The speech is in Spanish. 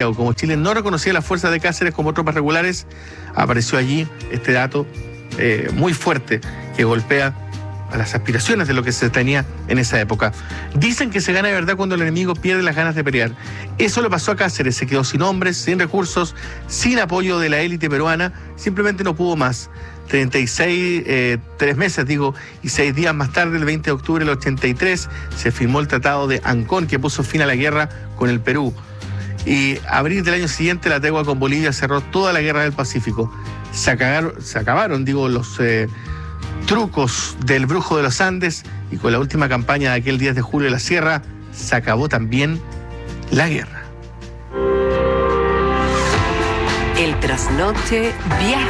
Santiago. Como Chile no reconocía las fuerzas de Cáceres como tropas regulares, apareció allí este dato muy fuerte que golpea a las aspiraciones de lo que se tenía en esa época. Dicen que se gana de verdad cuando el enemigo pierde las ganas de pelear. Eso le pasó a Cáceres, se quedó sin hombres, sin recursos, sin apoyo de la élite peruana, simplemente no pudo más. 3 meses y 6 días más tarde, el 20 de octubre del 83, se firmó el Tratado de Ancón, que puso fin a la guerra con el Perú. Y abril del año siguiente, la tregua con Bolivia cerró toda la guerra del Pacífico. Se acabaron los trucos del Brujo de los Andes, y con la última campaña de aquel 10 de julio de la Sierra, se acabó también la guerra. El trasnoche viaja.